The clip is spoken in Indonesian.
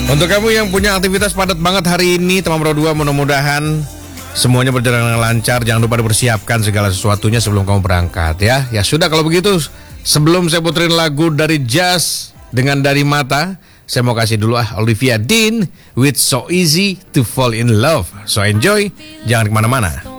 Untuk kamu yang punya aktivitas padat banget hari ini, teman Pro 2, mudah-mudahan semuanya berjalan dengan lancar. Jangan lupa dipersiapkan segala sesuatunya sebelum kamu berangkat ya. Ya sudah kalau begitu, sebelum saya puterin lagu dari Jazz dengan Dari Mata, saya mau kasih dulu Olivia Dean with So Easy to Fall in Love. So enjoy, jangan kemana-mana.